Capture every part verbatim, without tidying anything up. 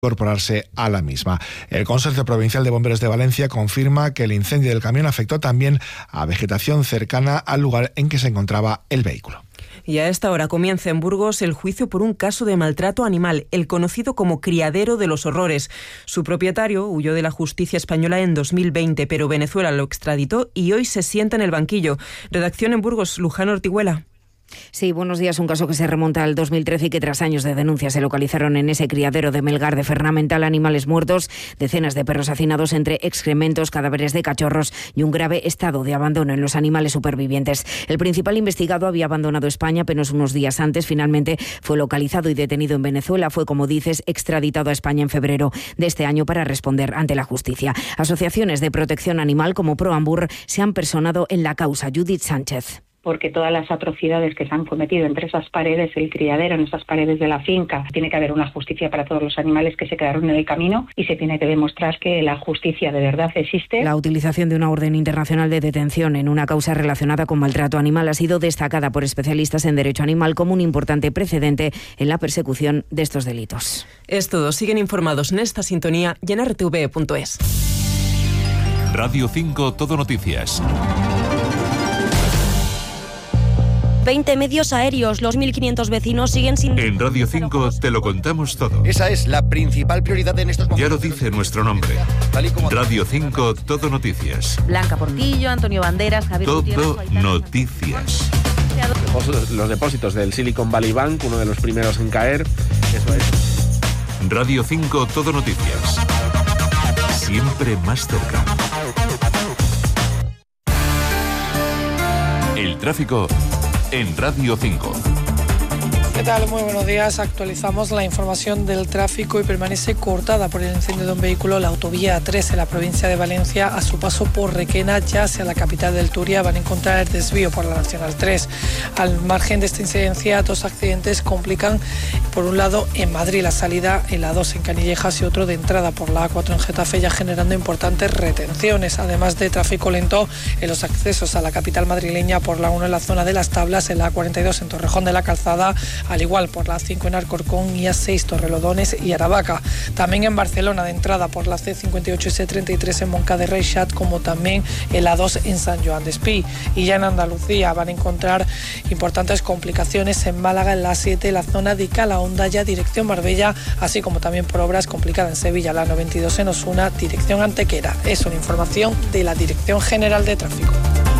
incorporarse a la misma. El Consorcio Provincial de Bomberos de Valencia confirma que el incendio del camión afectó también a vegetación cercana al lugar en que se encontraba el vehículo. Y a esta hora comienza en Burgos el juicio por un caso de maltrato animal, el conocido como Criadero de los Horrores. Su propietario huyó de la justicia española en dos mil veinte, pero Venezuela lo extraditó y hoy se sienta en el banquillo. Redacción en Burgos, Luján Ortiguela. Sí, buenos días. Un caso que se remonta al dos mil trece y que tras años de denuncias se localizaron en ese criadero de Melgar de Fernamental animales muertos, decenas de perros hacinados entre excrementos, cadáveres de cachorros y un grave estado de abandono en los animales supervivientes. El principal investigado había abandonado España apenas unos días antes. Finalmente fue localizado y detenido en Venezuela. Fue, como dices, extraditado a España en febrero de este año para responder ante la justicia. Asociaciones de protección animal como Proambur se han personado en la causa. Judith Sánchez. Porque todas las atrocidades que se han cometido entre esas paredes, el criadero, en esas paredes de la finca, tiene que haber una justicia para todos los animales que se quedaron en el camino y se tiene que demostrar que la justicia de verdad existe. La utilización de una orden internacional de detención en una causa relacionada con maltrato animal ha sido destacada por especialistas en derecho animal como un importante precedente en la persecución de estos delitos. Es todo. Siguen informados en esta sintonía y en r t v punto es. Radio cinco Todo Noticias. veinte medios aéreos, los mil quinientos vecinos siguen sin... En Radio cinco te lo contamos todo. Esa es la principal prioridad en estos momentos. Ya lo dice nuestro nombre. Radio cinco Todo Noticias. Blanca Portillo, Antonio Banderas, Javier Todo Gutiérrez, Noticias. Los depósitos del Silicon Valley Bank, uno de los primeros en caer. Eso es. Radio cinco Todo Noticias. Siempre más cerca. El tráfico en Radio cinco. ¿Qué tal? Muy buenos días. Actualizamos la información del tráfico y permanece cortada por el incendio de un vehículo la autovía A tres en la provincia de Valencia. A su paso por Requena, ya hacia la capital del Turia, van a encontrar el desvío por la Nacional tres. Al margen de esta incidencia, dos accidentes complican, por un lado en Madrid la salida en la dos en Canillejas y otro de entrada por la A cuatro en Getafe, ya generando importantes retenciones, además de tráfico lento en los accesos a la capital madrileña por la uno en la zona de Las Tablas, en la A cuarenta y dos en Torrejón de la Calzada, al igual por la A cinco en Alcorcón y A seis Torrelodones y Aravaca. También en Barcelona, de entrada por la C cincuenta y ocho y C treinta y tres en Moncada y Reixat, como también en la dos en San Joan Despí. Y ya en Andalucía van a encontrar importantes complicaciones en Málaga, en la A siete, la zona de Calahonda, ya dirección Marbella, así como también por obras complicadas en Sevilla, la noventa y dos en Osuna, dirección Antequera. Es una información de la Dirección General de Tráfico.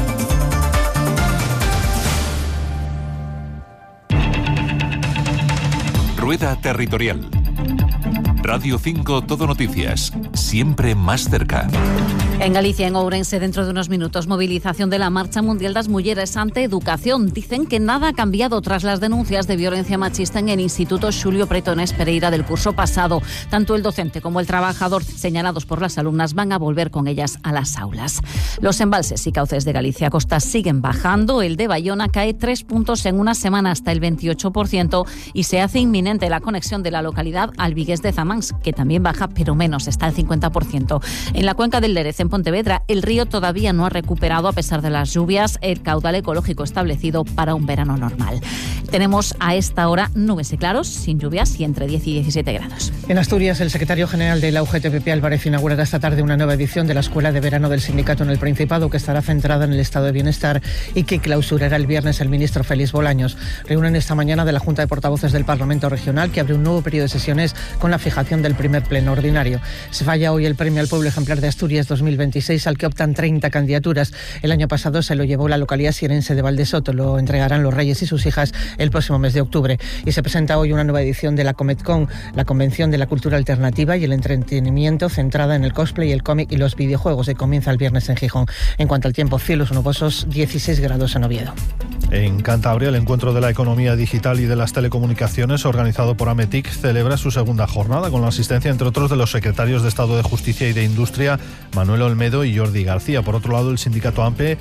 Rueda Territorial. Radio cinco Todo Noticias. Siempre más cerca. En Galicia, en Ourense, dentro de unos minutos, movilización de la Marcha Mundial das Mulleres ante Educación. Dicen que nada ha cambiado tras las denuncias de violencia machista en el Instituto Xulio Pretones Pereira del curso pasado. Tanto el docente como el trabajador, señalados por las alumnas, van a volver con ellas a las aulas. Los embalses y cauces de Galicia Costa siguen bajando. El de Bayona cae tres puntos en una semana, hasta el veintiocho por ciento, y se hace inminente la conexión de la localidad al Vigués de Zamans, que también baja, pero menos, está al cincuenta por ciento. En la cuenca del Lérez, en Pontevedra, el río todavía no ha recuperado, a pesar de las lluvias, el caudal ecológico establecido para un verano normal. Tenemos a esta hora nubes y claros, sin lluvias y entre diez y diecisiete grados. En Asturias, el secretario general de la U G T P P Álvarez inaugurará esta tarde una nueva edición de la Escuela de Verano del Sindicato en el Principado, que estará centrada en el estado de bienestar y que clausurará el viernes el ministro Félix Bolaños. Reúnen esta mañana de la Junta de Portavoces del Parlamento Regional, que abre un nuevo periodo de sesiones con la fijación del primer pleno ordinario. Se falla hoy el Premio al Pueblo Ejemplar de Asturias dos mil veintiséis, al que optan treinta candidaturas. El año pasado se lo llevó la localidad sierense de Valdesoto. Lo entregarán los Reyes y sus hijas el próximo mes de octubre. Y se presenta hoy una nueva edición de la Cometcon, la Convención de la Cultura Alternativa y el Entretenimiento, centrada en el cosplay, el cómic y los videojuegos, que comienza el viernes en Gijón. En cuanto al tiempo, cielos nubosos, dieciséis grados en Oviedo. En Cantabria, el Encuentro de la Economía Digital y de las Telecomunicaciones, organizado por Ametic, celebra su segunda jornada con la asistencia, entre otros, de los secretarios de Estado de Justicia y de Industria, Manuel Olmedo y Jordi García. Por otro lado, el sindicato AMPE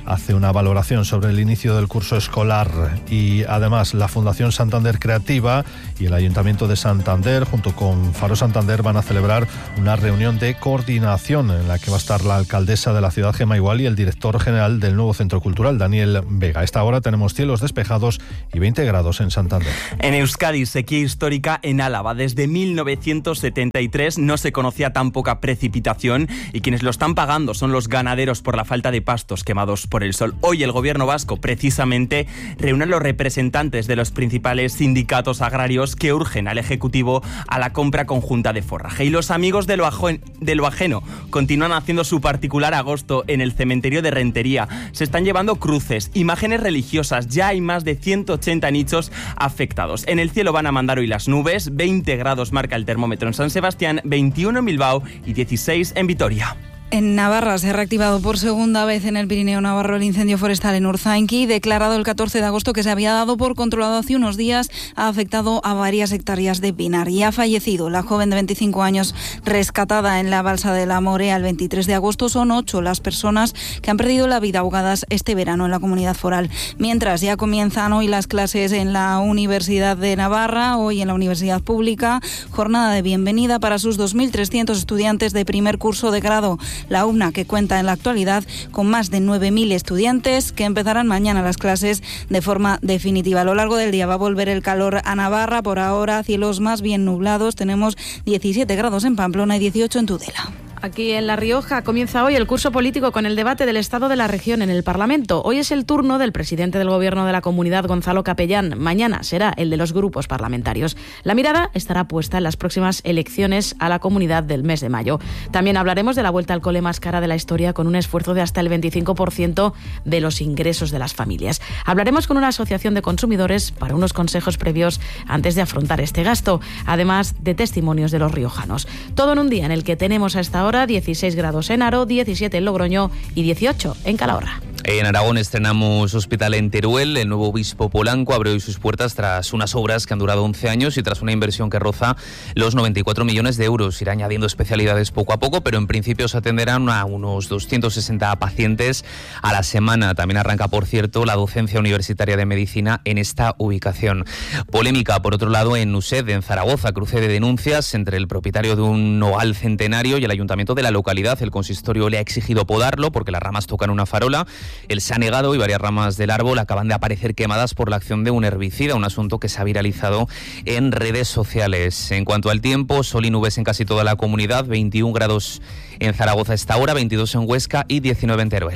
hace una valoración sobre el inicio del curso escolar. Y además la Fundación Santander Creativa y el Ayuntamiento de Santander, junto con Faro Santander, van a celebrar una reunión de coordinación en la que va a estar la alcaldesa de la ciudad, Gemma Igual, y el director general del nuevo Centro Cultural, Daniel Vega. A esta hora tenemos cielos despejados y veinte grados en Santander. En Euskadi, sequía histórica en Álava. Desde mil novecientos setenta y tres no se conocía tan poca precipitación y quienes lo están pagando son los ganaderos por la falta de pastos quemados por el sol. Hoy el gobierno vasco precisamente reúne a los representantes de los principales sindicatos agrarios que urgen al Ejecutivo a la compra conjunta de forraje. Y los amigos de lo, ajo- de lo ajeno continúan haciendo su particular agosto en el cementerio de Rentería. Se están llevando cruces, imágenes religiosas. Ya hay más de ciento ochenta nichos afectados. En el cielo van a mandar hoy las nubes. veinte grados marca el termómetro en San Sebastián, veintiuno en Bilbao y dieciséis en Vitoria. En Navarra se ha reactivado por segunda vez en el Pirineo Navarro el incendio forestal en Urzainqui, declarado el catorce de agosto, que se había dado por controlado hace unos días. Ha afectado a varias hectáreas de pinar y ha fallecido la joven de veinticinco años rescatada en la balsa de la Morea el veintitrés de agosto. Son ocho las personas que han perdido la vida ahogadas este verano en la comunidad foral. Mientras ya comienzan hoy las clases en la Universidad de Navarra, hoy en la Universidad Pública, jornada de bienvenida para sus dos mil trescientos estudiantes de primer curso de grado. La U N A, que cuenta en la actualidad con más de nueve mil estudiantes que empezarán mañana las clases de forma definitiva. A lo largo del día va a volver el calor a Navarra. Por ahora, cielos más bien nublados. Tenemos diecisiete grados en Pamplona y dieciocho en Tudela. Aquí en La Rioja comienza hoy el curso político con el debate del estado de la región en el Parlamento. Hoy es el turno del presidente del Gobierno de la Comunidad, Gonzalo Capellán. Mañana será el de los grupos parlamentarios. La mirada estará puesta en las próximas elecciones a la Comunidad del mes de mayo. También hablaremos de la vuelta al cole más cara de la historia, con un esfuerzo de hasta el veinticinco por ciento de los ingresos de las familias. Hablaremos con una asociación de consumidores para unos consejos previos antes de afrontar este gasto, además de testimonios de los riojanos. Todo en un día en el que tenemos a esta hora dieciséis grados en Aro, diecisiete en Logroño y dieciocho en Calahorra. En Aragón estrenamos hospital en Teruel. El nuevo obispo Polanco abre hoy sus puertas tras unas obras que han durado once años y tras una inversión que roza los noventa y cuatro millones de euros. Irá añadiendo especialidades poco a poco, pero en principio se atenderán a unos doscientos sesenta pacientes a la semana. También arranca, por cierto, la docencia universitaria de medicina en esta ubicación. Polémica, por otro lado, en Used, en Zaragoza. Cruce de denuncias entre el propietario de un nogal centenario y el ayuntamiento de la localidad. El consistorio le ha exigido podarlo porque las ramas tocan una farola. Él se ha negado y varias ramas del árbol acaban de aparecer quemadas por la acción de un herbicida, un asunto que se ha viralizado en redes sociales. En cuanto al tiempo, sol y nubes en casi toda la comunidad, veintiún grados en Zaragoza a esta hora, veintidós en Huesca y diecinueve en Teruel.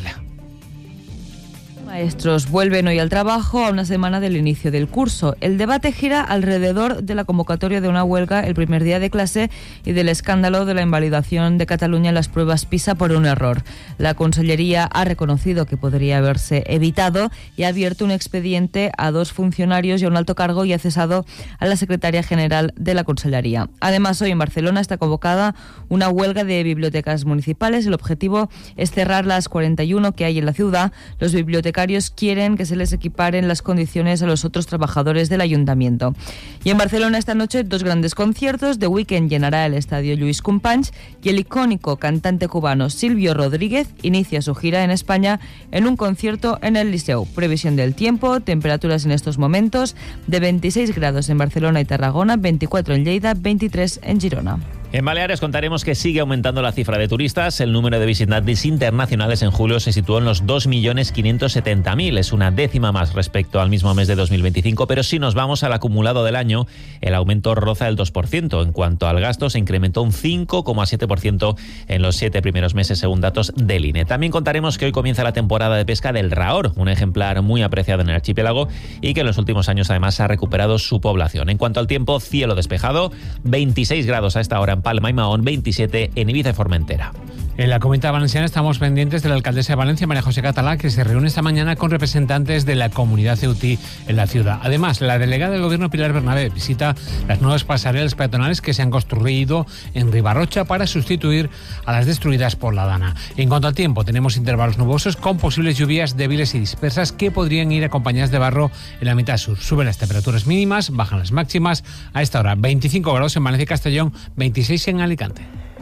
Maestros vuelven hoy al trabajo a una semana del inicio del curso. El debate gira alrededor de la convocatoria de una huelga el primer día de clase y del escándalo de la invalidación de Cataluña en las pruebas PISA por un error. La Consellería ha reconocido que podría haberse evitado y ha abierto un expediente a dos funcionarios y a un alto cargo y ha cesado a la secretaria general de la Consellería. Además, hoy en Barcelona está convocada una huelga de bibliotecas municipales. El objetivo es cerrar las cuarenta y uno que hay en la ciudad. Los bibliotecarios quieren que se les equiparen las condiciones a los otros trabajadores del ayuntamiento. Y en Barcelona esta noche dos grandes conciertos. The Weeknd llenará el estadio Lluís Companys y el icónico cantante cubano Silvio Rodríguez inicia su gira en España en un concierto en el Liceu. Previsión del tiempo, temperaturas en estos momentos de veintiséis grados en Barcelona y Tarragona, veinticuatro en Lleida, veintitrés en Girona. En Baleares contaremos que sigue aumentando la cifra de turistas. El número de visitantes internacionales en julio se situó en los dos millones quinientos setenta mil. Es una décima más respecto al mismo mes de dos mil veinticinco, pero si nos vamos al acumulado del año, el aumento roza el dos por ciento. En cuanto al gasto, se incrementó un cinco coma siete por ciento en los siete primeros meses, según datos del I N E. También contaremos que hoy comienza la temporada de pesca del raor, un ejemplar muy apreciado en el archipiélago y que en los últimos años además ha recuperado su población. En cuanto al tiempo, cielo despejado, veintiséis grados a esta hora en Palma y Mahón, veintisiete en Ibiza y Formentera. En la Comunidad Valenciana estamos pendientes de la alcaldesa de Valencia, María José Catalá, que se reúne esta mañana con representantes de la comunidad ceutí en la ciudad. Además, la delegada del Gobierno, Pilar Bernabé, visita las nuevas pasarelas peatonales que se han construido en Ribarrocha para sustituir a las destruidas por la Dana. En cuanto al tiempo, tenemos intervalos nubosos con posibles lluvias débiles y dispersas que podrían ir acompañadas de barro en la mitad sur. Suben las temperaturas mínimas, bajan las máximas. A esta hora, veinticinco grados en Valencia y Castellón, veintiséis en Alicante.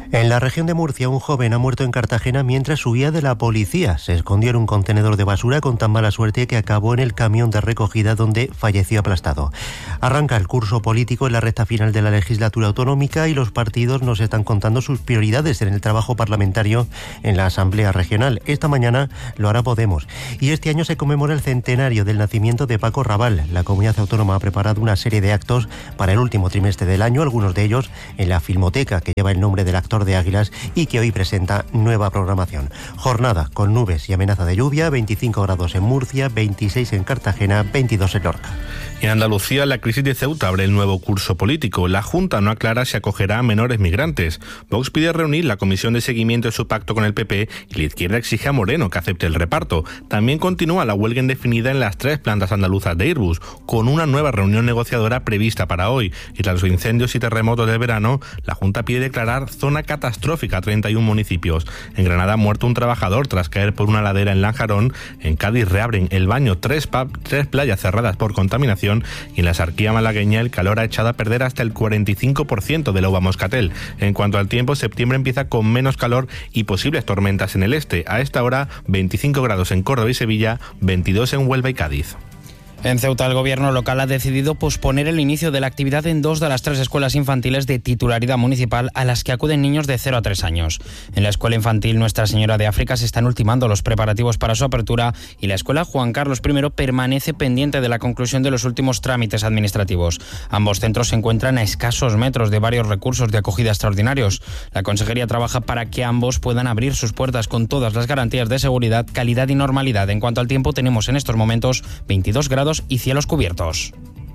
En la región de Murcia, un joven ha muerto en Cartagena mientras huía de la policía. Se escondió en un contenedor de basura con tan mala suerte que acabó en el camión de recogida donde falleció aplastado. Arranca el curso político en la recta final de la legislatura autonómica y los partidos nos están contando sus prioridades en el trabajo parlamentario en la Asamblea Regional. Esta mañana lo hará Podemos. Y este año se conmemora el centenario del nacimiento de Paco Rabanne. La comunidad autónoma ha preparado una serie de actos para el último trimestre del año, algunos de ellos en la Filmoteca, que lleva el nombre del actor de Águilas y que hoy presenta nueva programación. Jornada con nubes y amenaza de lluvia, veinticinco grados en Murcia, veintiséis en Cartagena, veintidós en Lorca. En Andalucía, la crisis de Ceuta abre el nuevo curso político. La Junta no aclara si acogerá a menores migrantes. Vox pide reunir la comisión de seguimiento de su pacto con el P P y la izquierda exige a Moreno que acepte el reparto. También continúa la huelga indefinida en las tres plantas andaluzas de Airbus, con una nueva reunión negociadora prevista para hoy. Y tras los incendios y terremotos del verano, la Junta pide declarar zona catastrófica a treinta y un municipios. En Granada ha muerto un trabajador tras caer por una ladera en Lanjarón. En Cádiz reabren el baño, tres, tres playas cerradas por contaminación. Y en la Sarquía malagueña el calor ha echado a perder hasta el cuarenta y cinco por ciento de la uva moscatel. En cuanto al tiempo, septiembre empieza con menos calor y posibles tormentas en el este. A esta hora, veinticinco grados en Córdoba y Sevilla, veintidós en Huelva y Cádiz. En Ceuta, el gobierno local ha decidido posponer el inicio de la actividad en dos de las tres escuelas infantiles de titularidad municipal a las que acuden niños de cero a tres años. En la escuela infantil Nuestra Señora de África se están ultimando los preparativos para su apertura y la escuela Juan Carlos primero permanece pendiente de la conclusión de los últimos trámites administrativos. Ambos centros se encuentran a escasos metros de varios recursos de acogida extraordinarios. La Consejería trabaja para que ambos puedan abrir sus puertas con todas las garantías de seguridad, calidad y normalidad. En cuanto al tiempo, tenemos en estos momentos veintidós grados y cielos cubiertos.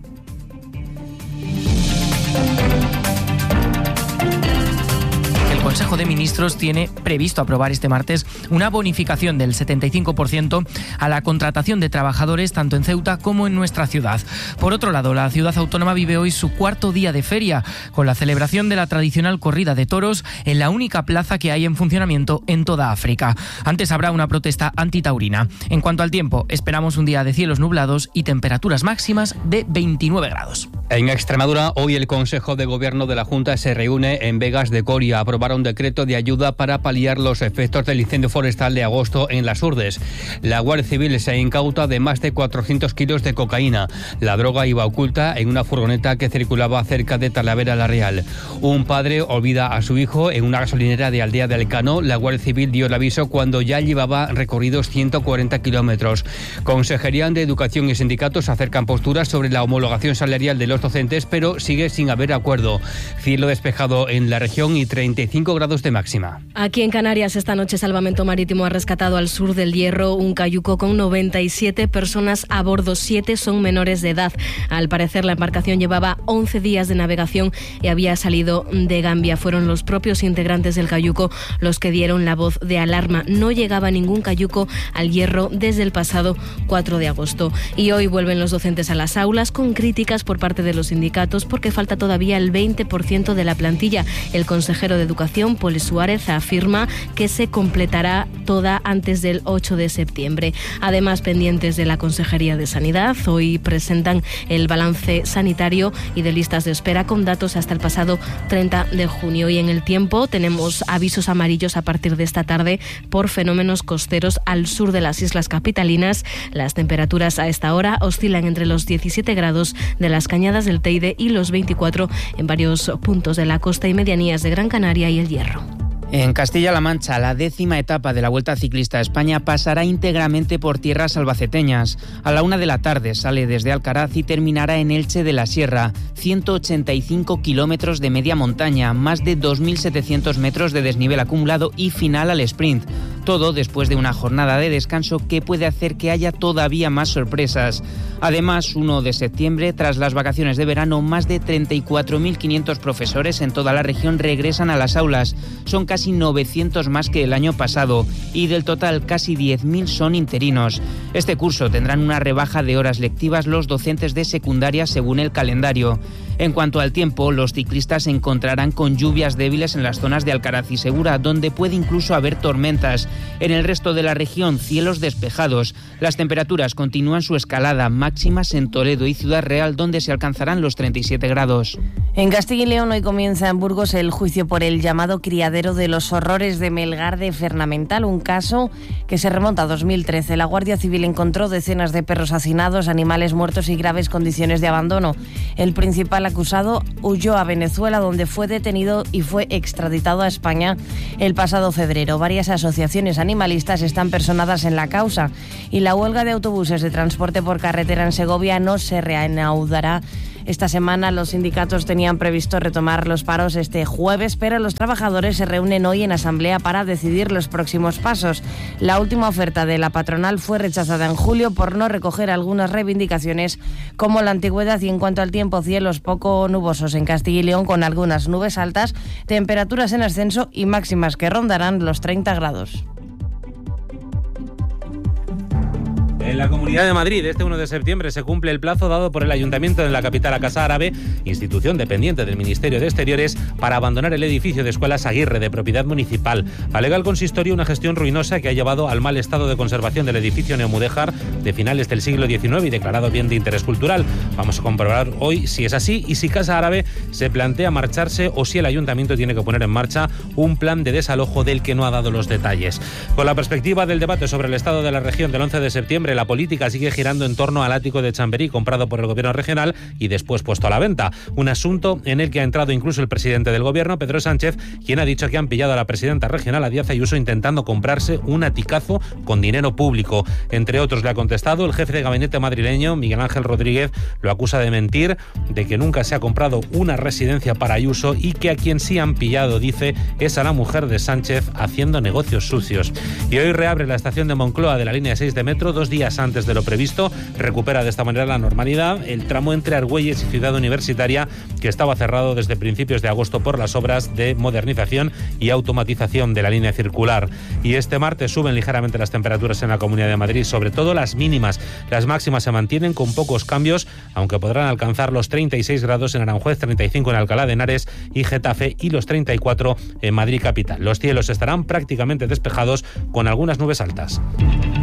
El Consejo de Ministros tiene previsto aprobar este martes una bonificación del setenta y cinco por ciento a la contratación de trabajadores tanto en Ceuta como en nuestra ciudad. Por otro lado, la ciudad autónoma vive hoy su cuarto día de feria, con la celebración de la tradicional corrida de toros en la única plaza que hay en funcionamiento en toda África. Antes habrá una protesta antitaurina. En cuanto al tiempo, esperamos un día de cielos nublados y temperaturas máximas de veintinueve grados. En Extremadura, hoy el Consejo de Gobierno de la Junta se reúne en Vegas de Coria. Aprobaron un decreto de ayuda para paliar los efectos del incendio forestal de agosto en Las Urdes. La Guardia Civil se incauta de más de cuatrocientos kilos de cocaína. La droga iba oculta en una furgoneta que circulaba cerca de Talavera la Real. Un padre olvida a su hijo en una gasolinera de Aldea de Alcano. La Guardia Civil dio el aviso cuando ya llevaba recorridos ciento cuarenta kilómetros. Consejería de Educación y sindicatos acercan posturas sobre la homologación salarial de los docentes, pero sigue sin haber acuerdo. Cielo despejado en la región y treinta y cinco grados de máxima. Aquí en Canarias esta noche Salvamento Marítimo ha rescatado al sur del Hierro un cayuco con noventa y siete personas a bordo, siete son menores de edad. Al parecer la embarcación llevaba once días de navegación y había salido de Gambia. Fueron los propios integrantes del cayuco los que dieron la voz de alarma. No llegaba ningún cayuco al Hierro desde el pasado cuatro de agosto. Y hoy vuelven los docentes a las aulas con críticas por parte de los sindicatos porque falta todavía el veinte por ciento de la plantilla. El consejero de Educación, Poli Suárez, afirma que se completará toda antes del ocho de septiembre. Además, pendientes de la Consejería de Sanidad, hoy presentan el balance sanitario y de listas de espera con datos hasta el pasado treinta de junio. Y en el tiempo tenemos avisos amarillos a partir de esta tarde por fenómenos costeros al sur de las islas capitalinas. Las temperaturas a esta hora oscilan entre los diecisiete grados de las Cañadas del Teide y los veinticuatro en varios puntos de la costa y medianías de Gran Canaria y el Hierro. En Castilla-La Mancha, la décima etapa de la Vuelta Ciclista a España pasará íntegramente por tierras albaceteñas. A la una de la tarde sale desde Alcaraz y terminará en Elche de la Sierra. ciento ochenta y cinco kilómetros de media montaña, más de dos mil setecientos metros de desnivel acumulado y final al sprint. Todo después de una jornada de descanso que puede hacer que haya todavía más sorpresas. Además, uno de septiembre, tras las vacaciones de verano, más de treinta y cuatro mil quinientos profesores en toda la región regresan a las aulas. Son casi novecientos más que el año pasado y del total casi diez mil son interinos. Este curso tendrán una rebaja de horas lectivas los docentes de secundaria según el calendario. En cuanto al tiempo, los ciclistas se encontrarán con lluvias débiles en las zonas de Alcaraz y Segura, donde puede incluso haber tormentas. En el resto de la región, cielos despejados. Las temperaturas continúan su escalada, máximas en Toledo y Ciudad Real, donde se alcanzarán los treinta y siete grados. En Castilla y León hoy comienza en Burgos el juicio por el llamado criadero de los horrores de Melgar de Fernamental, un caso que se remonta a dos mil trece. La Guardia Civil encontró decenas de perros hacinados, animales muertos y graves condiciones de abandono. El principal acusado huyó a Venezuela, donde fue detenido y fue extraditado a España el pasado febrero. Varias asociaciones animalistas están personadas en la causa y la huelga de autobuses de transporte por carretera en Segovia no se reanudará. Esta semana los sindicatos tenían previsto retomar los paros este jueves, pero los trabajadores se reúnen hoy en asamblea para decidir los próximos pasos. La última oferta de la patronal fue rechazada en julio por no recoger algunas reivindicaciones como la antigüedad. Y en cuanto al tiempo, cielos poco nubosos en Castilla y León con algunas nubes altas, temperaturas en ascenso y máximas que rondarán los treinta grados. En la Comunidad de Madrid, este uno de septiembre, se cumple el plazo dado por el Ayuntamiento de la capital a Casa Árabe, institución dependiente del Ministerio de Exteriores, para abandonar el edificio de Escuelas Aguirre, de propiedad municipal. Alega el consistorio una gestión ruinosa que ha llevado al mal estado de conservación del edificio neomudéjar de finales del siglo diecinueve y declarado bien de interés cultural. Vamos a comprobar hoy si es así y si Casa Árabe se plantea marcharse o si el Ayuntamiento tiene que poner en marcha un plan de desalojo del que no ha dado los detalles. Con la perspectiva del debate sobre el estado de la región del once de septiembre, la política sigue girando en torno al ático de Chamberí, comprado por el gobierno regional y después puesto a la venta. Un asunto en el que ha entrado incluso el presidente del gobierno, Pedro Sánchez, quien ha dicho que han pillado a la presidenta regional, a Díaz Ayuso, intentando comprarse un aticazo con dinero público. Entre otros, le ha contestado el jefe de gabinete madrileño, Miguel Ángel Rodríguez, lo acusa de mentir, de que nunca se ha comprado una residencia para Ayuso y que a quien sí han pillado, dice, es a la mujer de Sánchez haciendo negocios sucios. Y hoy reabre la estación de Moncloa de la línea seis de metro dos días antes de lo previsto. Recupera de esta manera la normalidad el tramo entre Argüelles y Ciudad Universitaria, que estaba cerrado desde principios de agosto por las obras de modernización y automatización de la línea circular. Y este martes suben ligeramente las temperaturas en la Comunidad de Madrid, sobre todo las mínimas. Las máximas se mantienen con pocos cambios, aunque podrán alcanzar los treinta y seis grados en Aranjuez, treinta y cinco en Alcalá de Henares y Getafe y los treinta y cuatro en Madrid capital. Los cielos estarán prácticamente despejados con algunas nubes altas.